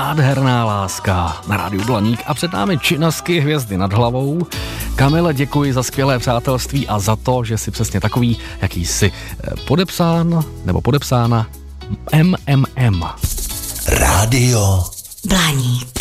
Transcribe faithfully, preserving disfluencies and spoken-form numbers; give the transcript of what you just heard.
Nádherná láska na rádiu Blaník a před námi Činasky, Hvězdy nad hlavou. Kamile, děkuji za skvělé přátelství a za to, že jsi přesně takový, jaký jsi podepsán nebo podepsána M M M. Rádio Blaník.